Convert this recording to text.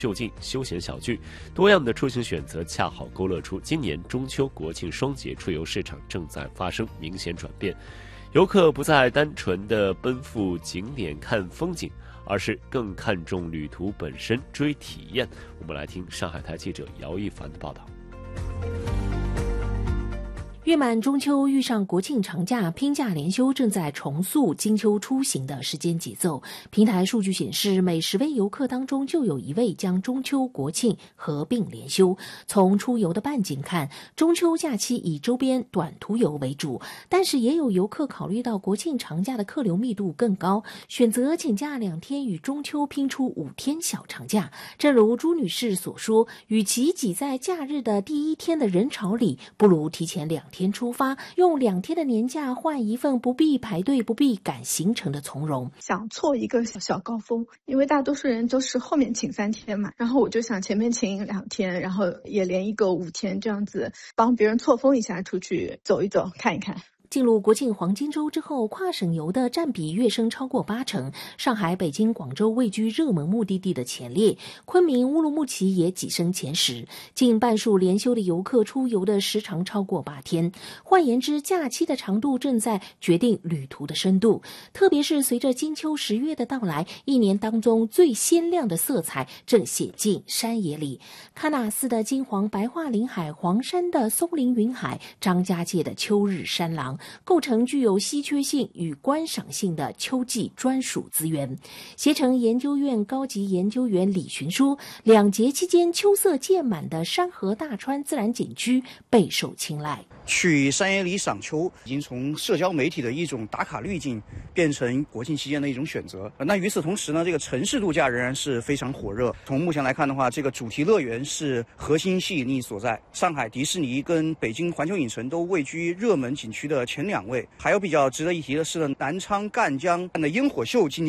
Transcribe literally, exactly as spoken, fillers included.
就近休闲小聚，多样的出行选择恰好勾勒出今年中秋国庆双节出游市场正在发生明显转变。游客不再单纯的奔赴景点看风景，而是更看重旅途本身，追体验。我们来听上海台记者姚一凡的报道。 月满中秋遇上国庆长假，拼假连休正在重塑金秋出行的时间节奏。平台数据显示，每十位游客当中就有一位将中秋国庆合并连休。从出游的半径看，中秋假期以周边短途游为主，但是也有游客考虑到国庆长假的客流密度更高，选择请假两天与中秋拼出五天小长假。正如朱女士所说，与其挤在假日的第一天的人潮里，不如提前两天出发，用两天的年假换一份不必排队不必赶行程的从容。 想凑一个小小高峰，因为大多数人都是后面请三天嘛，然后我就想前面请两天，然后也连一个五天，这样子帮别人错峰一下，出去走一走看一看。 进入国庆黄金周之后，跨省游的占比跃升超过八成，上海、北京、广州位居热门目的地的前列，昆明、乌鲁木齐也跻身前十。近半数连休的游客出游的时长超过八天，换言之，假期的长度正在决定旅途的深度。特别是随着金秋十月的到来，一年当中最鲜亮的色彩正写进山野里。喀纳斯的金黄白桦林海，黄山的松林云海，张家界的秋日山廊，构成具有稀缺性与观赏性的秋季专属资源。携程研究院高级研究员李寻说，两节期间秋色渐满的山河大川自然景区备受青睐。 去山野里赏秋已经从社交媒体的一种打卡滤镜变成国庆期间的一种选择。那与此同时呢，这个城市度假仍然是非常火热。从目前来看的话，这个主题乐园是核心吸引力所在。上海迪士尼跟北京环球影城都位居热门景区的前两位。还有比较值得一提的是呢，南昌赣江的烟火秀今年